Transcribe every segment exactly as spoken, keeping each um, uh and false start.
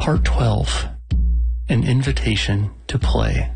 Part twelve. An Invitation to Play.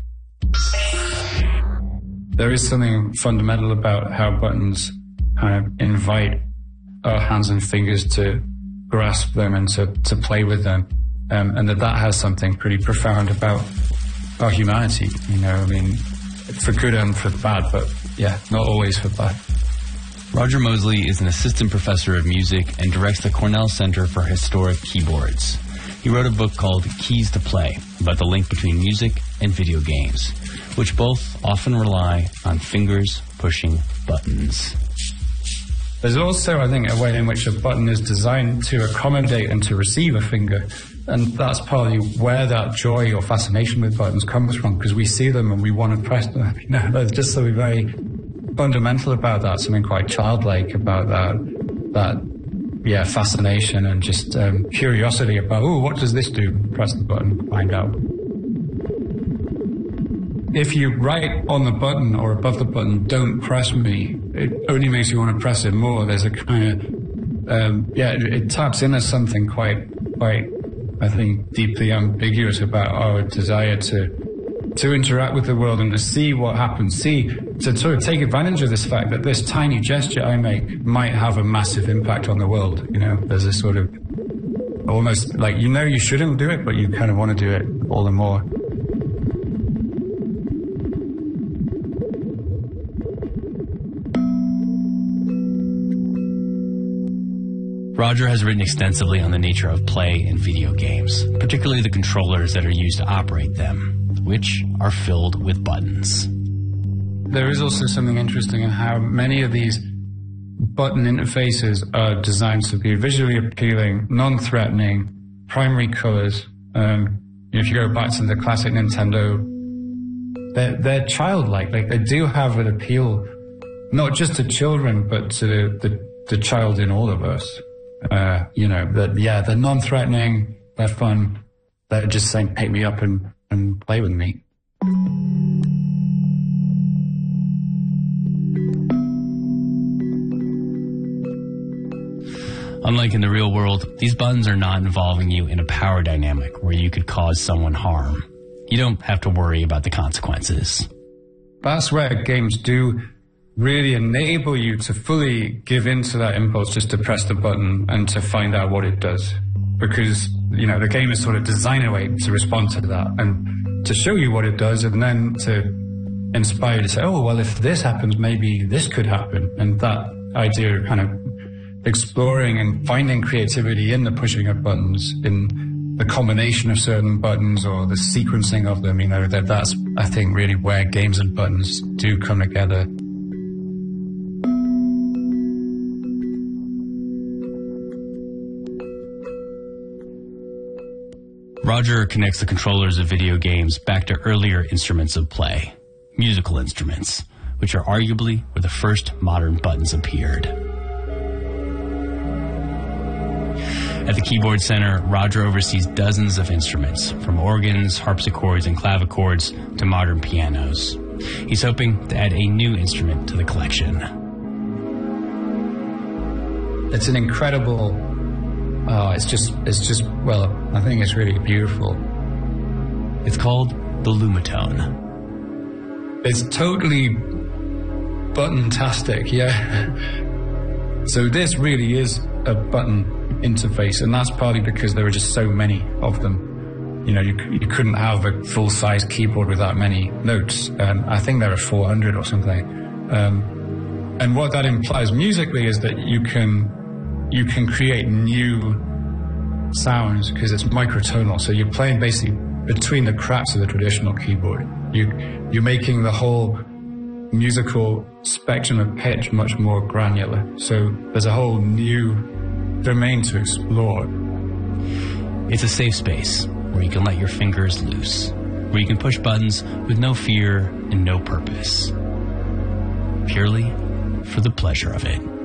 There is something fundamental about how buttons kind of invite our hands and fingers to grasp them and to, to play with them. Um, and that that has something pretty profound about our humanity, you know, I mean, for good and for bad, but yeah, not always for bad. Roger Mosley is an assistant professor of music and directs the Cornell Center for Historic Keyboards. He wrote a book called Keys to Play, about the link between music and video games, which both often rely on fingers pushing buttons. There's also, I think, a way in which a button is designed to accommodate and to receive a finger. And that's partly where that joy or fascination with buttons comes from, because we see them and we want to press them. You know, there's just something very fundamental about that, something quite childlike about that, that yeah, fascination and just um, curiosity about, oh, what does this do? Press the button, find out. If you write on the button or above the button, don't press me, it only makes you want to press it more. There's a kind of, um, yeah, it, it taps into something quite, quite, I think, deeply ambiguous about our desire to, to interact with the world and to see what happens, see, to sort of take advantage of this fact that this tiny gesture I make might have a massive impact on the world. You know, there's a sort of, almost like, you know you shouldn't do it, but you kind of want to do it all the more. Roger has written extensively on the nature of play in video games, particularly the controllers that are used to operate them, which are filled with buttons. There is also something interesting in how many of these button interfaces are designed to be visually appealing, non-threatening, primary colors. Um, if you go back to the classic Nintendo, they're, they're childlike. Like, they do have an appeal, not just to children, but to the, the, the child in all of us. Uh, you know, that, yeah, they're non-threatening, they're fun, they're just saying, pick me up and, and play with me. Unlike in the real world, these buttons are not involving you in a power dynamic where you could cause someone harm. You don't have to worry about the consequences. That's where games do really enable you to fully give in to that impulse just to press the button and to find out what it does. Because, you know, the game is sort of designed a way to respond to that and to show you what it does and then to inspire you to say, oh, well, if this happens, maybe this could happen. And that idea of kind of exploring and finding creativity in the pushing of buttons, in the combination of certain buttons or the sequencing of them, you know, that that's, I think, really where games and buttons do come together. Roger connects the controllers of video games back to earlier instruments of play, musical instruments, which are arguably where the first modern buttons appeared. At the Keyboard Center, Roger oversees dozens of instruments, from organs, harpsichords, and clavichords to modern pianos. He's hoping to add a new instrument to the collection. It's an incredible... Oh, it's just, it's just, well, I think it's really beautiful. It's called the Lumitone. It's totally button-tastic, yeah. So this really is a button interface, and that's partly because there are just so many of them. You know, you, you couldn't have a full-size keyboard with that many notes. Um, I think there are four hundred or something. Um, and what that implies musically is that you can you can create new sounds because it's microtonal. So you're playing basically between the cracks of the traditional keyboard. You, you're making the whole musical spectrum of pitch much more granular. So there's a whole new domain to explore. It's a safe space where you can let your fingers loose, where you can push buttons with no fear and no purpose, purely for the pleasure of it.